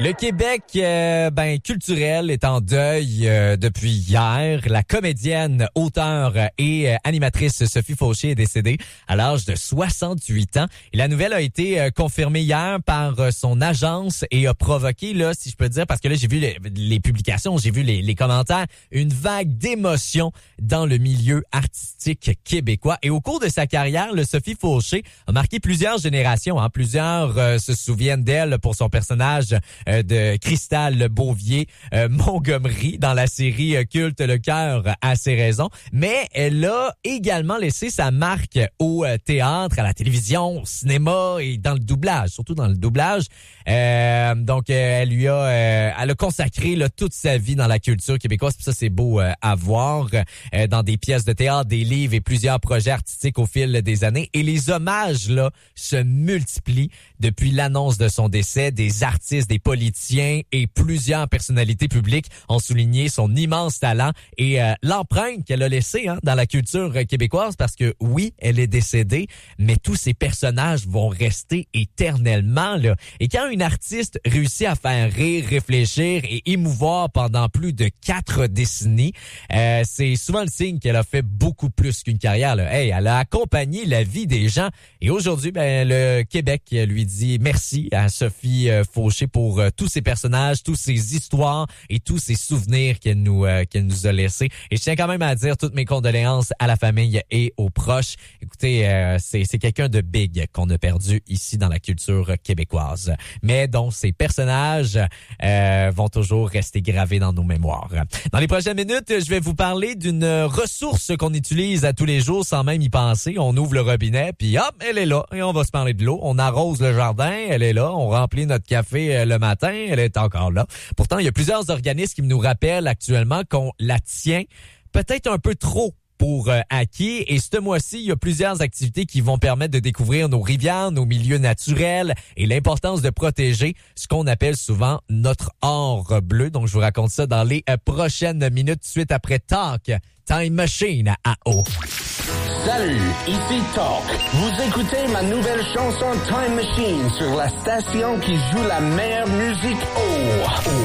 Le Québec culturel est en deuil depuis hier. La comédienne, auteure et animatrice Sophie Fauché est décédée à l'âge de 68 ans. Et la nouvelle a été confirmée hier par son agence et a provoqué, là, si je peux dire, parce que là, j'ai vu les publications, j'ai vu les commentaires, une vague d'émotion dans le milieu artistique québécois. Et au cours de sa carrière, le Sophie Fauché a marqué plusieurs générations. Plusieurs se souviennent d'elle pour son personnage de Cristal Beauvier Montgomery dans la série culte Le Cœur a ses raisons, mais elle a également laissé sa marque au théâtre, à la télévision, au cinéma et dans le doublage, surtout dans le doublage. Donc elle a consacré là, toute sa vie dans la culture québécoise, puis ça c'est beau à voir dans des pièces de théâtre, des livres et plusieurs projets artistiques au fil des années. Et les hommages là se multiplient depuis l'annonce de son décès. Des artistes, des politiciens et plusieurs personnalités publiques ont souligné son immense talent et l'empreinte qu'elle a laissée dans la culture québécoise, parce que oui, elle est décédée, mais tous ces personnages vont rester éternellement là. Et quand une artiste réussit à faire rire, réfléchir et émouvoir pendant plus de 4 décennies, c'est souvent le signe qu'elle a fait beaucoup plus qu'une carrière là. Hey, elle a accompagné la vie des gens et aujourd'hui, le Québec lui dit merci à Sophie Fauché pour tous ces personnages, tous ces histoires et tous ces souvenirs qu'elle nous a laissés. Et je tiens quand même à dire toutes mes condoléances à la famille et aux proches. Écoutez, c'est quelqu'un de big qu'on a perdu ici dans la culture québécoise, mais dont ces personnages vont toujours rester gravés dans nos mémoires. Dans les prochaines minutes, je vais vous parler d'une ressource qu'on utilise à tous les jours sans même y penser. On ouvre le robinet, puis hop, elle est là. Et on va se parler de l'eau. On arrose le jardin, elle est là. On remplit notre café le matin, elle est encore là. Pourtant, il y a plusieurs organismes qui nous rappellent actuellement qu'on la tient peut-être un peu trop pour acquis. Et ce mois-ci, il y a plusieurs activités qui vont permettre de découvrir nos rivières, nos milieux naturels et l'importance de protéger ce qu'on appelle souvent notre or bleu. Donc, je vous raconte ça dans les prochaines minutes, tout de suite après Talk, Time Machine à eau. Salut, ici Talk. Vous écoutez ma nouvelle chanson Time Machine sur la station qui joue la meilleure musique haut.